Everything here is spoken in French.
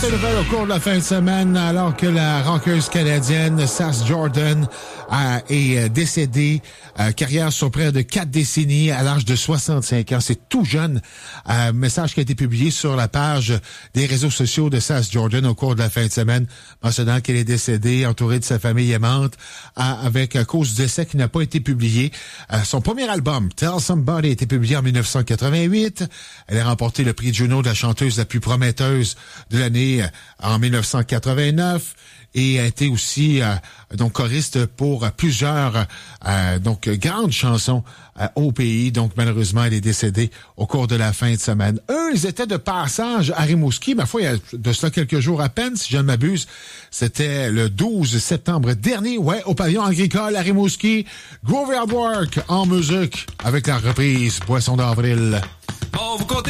Triste nouvelle au cours de la fin de semaine, alors que la rockeuse canadienne Sass Jordan est décédée. Carrière sur près de 4 décennies à l'âge de 65 ans. C'est tout jeune. Message qui a été publié sur la page des réseaux sociaux de Sass Jordan au cours de la fin de semaine, mentionnant qu'elle est décédée, entourée de sa famille aimante, avec un cause de décès qui n'a pas été publié. Son premier album, Tell Somebody, a été publié en 1988. Elle a remporté le prix Juno de la chanteuse la plus prometteuse de l'année en 1989 et a été aussi donc choriste pour plusieurs donc grandes chansons au pays. Donc malheureusement, elle est décédée au cours de la fin de semaine. Eux, ils étaient de passage à Rimouski, ma foi, il y a de cela quelques jours à peine, si je ne m'abuse. C'était le 12 septembre dernier, au pavillon agricole à Rimouski. Graveyard Work en musique avec la reprise Boisson d'avril. Oh, vous comptez